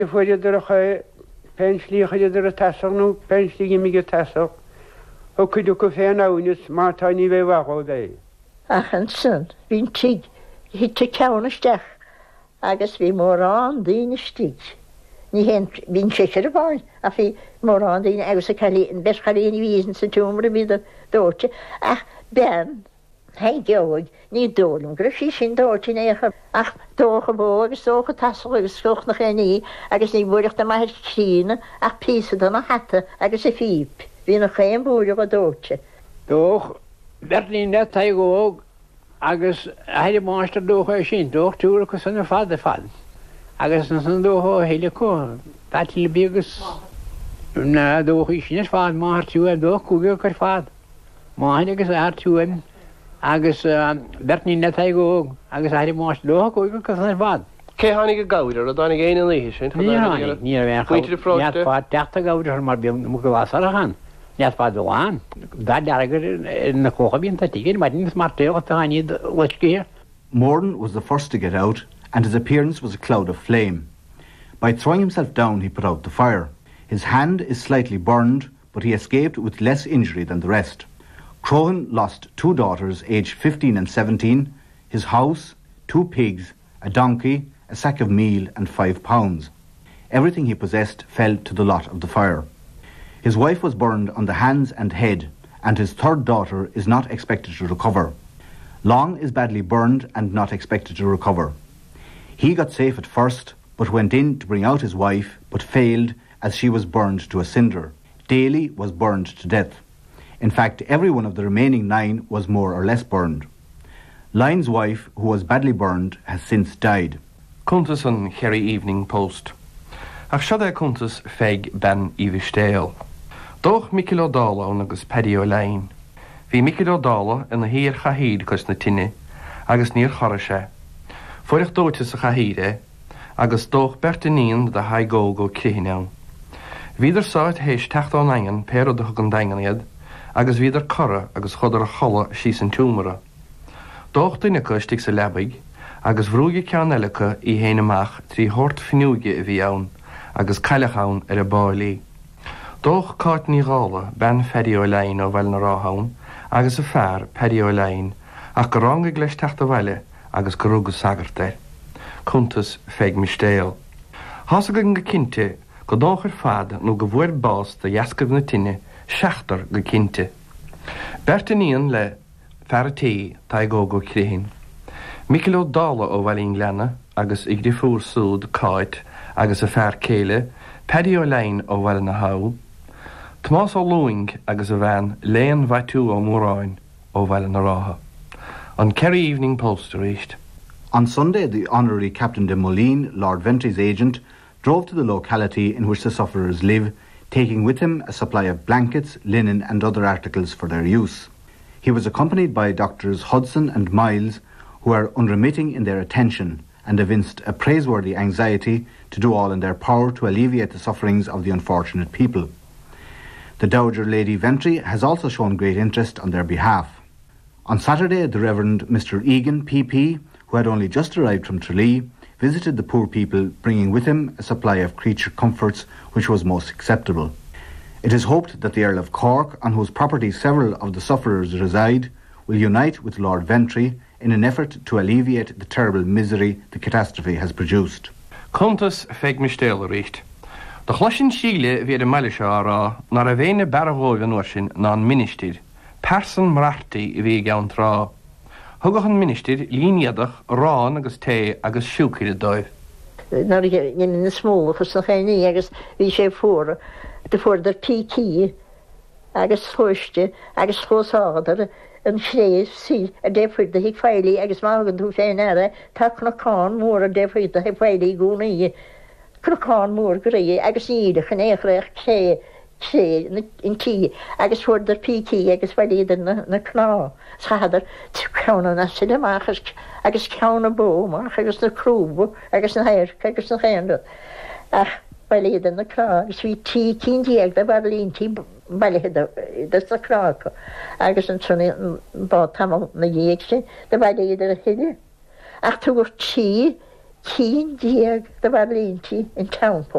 Fuidir penslíchaidir a tasarnú penslí mige tasach ó chuidir go féin ánis má táí bheith bhá é. Achan san, bhín tiig hitte ceanaisteach agus bhí mórrán daoine stíig. Ní bhín séir a bháin a bhí mórrán daoine agus a chalíon bes chalíon vísan sa túmra bhí a dóte ach ben hé geoig ní dólam gur sí sin dóirtí écha ach dócha bó agus dócha tasach agus scoch nach chéí agus ní bhuiirecht a mai sína ach písa don na hatta agus a fíp. Bhí na chéim búide go dóte. Dóch berlín net góg agus heidir máiste dócha sin dóch túra go sanna fad. Agus na san dócha héile có Batil bígus na dócha sin fad má tú a dóch cúgur chu fad. Má agus túin agus bertní net góg agus heidir máiste dócha cúgur go sanna fad. Cé hánig go gáidir a dánig éana líhé sin? Ní fá deachta gáidir mar bí mu go bhá achan. Net fá doáin. Dá deagar na cócha bíon tatígin, mar ní smartéoch a táíad leiscéir. Morden was the first to get out, and his appearance was a cloud of flame. By throwing himself down, he put out the fire. His hand is slightly burned, but he escaped with less injury than the rest. Croghan lost 2 daughters, aged 15 and 17, his house, 2 pigs, a donkey, a sack of meal and £5. Everything he possessed fell to the lot of the fire. His wife was burned on the hands and head, and his 3rd daughter is not expected to recover. Long is badly burned and not expected to recover. He got safe at first, but went in to bring out his wife, but failed as she was burned to a cinder. Daly was burned to death. In fact, every one of the remaining 9 was more or less burned. Lyon's wife, who was badly burned, has since died. Contas an Cherry Evening Post. Ach siad é contas feig ben Ivistéal. Dóch Michael O'Dala agus Paddy O'Laine. Bhí Michael O'Dala in na hír chahéad cos na tinine, agus níor chora sé. Fuireach dóite sa chahéad agus dóch bertaníon de haigó go críhineán. Bhíidir sáit héis techtán engan péad do gan dainganiad, agus bhíidir chora agus chodar a chola sí san túmara. Dóch duine costig sa lebaig, agus bhrúige cean eilecha í héanaach trí hort finiúige a bhí ann, agus cailechán ar a báilí. Dóch cáit ní gála ben Paddy O'Laine ó bhil na ráthán, agus a fear Paddy O'Laine, ach go ranga gleis teachta bhile agus go rúgus sagarta. Contas feig mistéal. Hása go cinte go dóchar fad nó go bhfuir bás de jascad na tinine, seachtar go cinte. Bertaníon le feartaí tá go críhin. Michael O'Dala ó bhilín lena agus ag dí fúr súd cáit agus a fear céile, Paddy O'Laine ó bhil na hau, Tomás O'Lowing agus a bhean léon bhaitú ó Múráin ó bhil na rátha. On Kerry Evening Post reached. On Sunday, the Honorary Captain de Moline, Lord Ventry's agent, drove to the locality in which the sufferers live, taking with him a supply of blankets, linen and other articles for their use. He was accompanied by Doctors Hudson and Miles, who are unremitting in their attention and evinced a praiseworthy anxiety to do all in their power to alleviate the sufferings of the unfortunate people. The Dowager Lady Ventry has also shown great interest on their behalf. On Saturday, the Reverend Mr. Egan, PP, who had only just arrived from Tralee, visited the poor people, bringing with him a supply of creature comforts which was most acceptable. It is hoped that the Earl of Cork, on whose property several of the sufferers reside, will unite with Lord Ventry in an effort to alleviate the terrible misery the catastrophe has produced. Contas feig mistéal reached. De chluisin síle bhí a meile seo rá nar a bhéine baragóid an orsin ná an ministid, person mrachtaí i bhí gan rá. Thugach an ministid líniadach rán agus té agus siúcaid a dóibh. Nar in na smólachas na chéine agus bhí sé fóra, de fórdar tí agus thuiste agus chóságadar an chléis sí a défuid de hic feilí agus mágan tú féin ara tá cnacán mór a défuid a hic feilí gúnaí cnacán mór go ré agus íide chan échreach sé in tí agus fórdar pí agus feilíidir na cná chadar ceanna na si amachas agus ceanna bóach agus na crúb agus na héir agus na chéanda ach feilíidir na cná agus bhí tí cíndíag de bar líon tí bailithe das na cnácha agus an trúna bá tamil na dhéag sin de bailíidir a hiile ach tú gur tí Cín díag de bhar línti in Townpo.